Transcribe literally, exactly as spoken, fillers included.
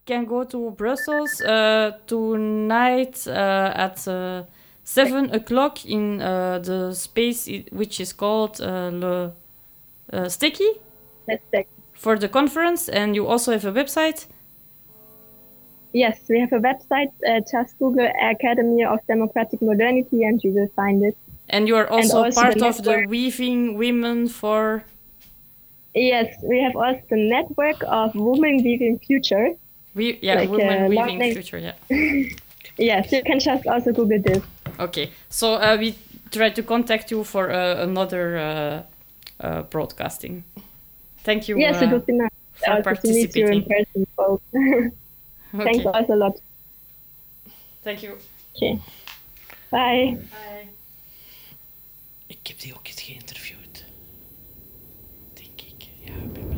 can go to Brussels uh, tonight uh, at uh, seven o'clock in uh, the space i- which is called uh, Le uh, Sticky Let's check. for the conference, and you also have a website. Yes, we have a website. Uh, just Google Academy of Democratic Modernity, and you will find it. And you are And also also the part of the network. Weaving Women for. Yes, we have also the network of Women Weaving Future, We yeah, like Women a long Weaving name. Future. Yeah. Yes, you can just also Google this. Okay. So uh, we try to contact you for uh, another uh, uh, broadcasting. Thank you Yes, it uh, would be nice for also to meet you in participating. person, both. Thanks Okay. also a lot. Thank you. Okay, bye. Bye. Ik heb die ook eens geïnterviewd. Denk ik. Ja, bij mij.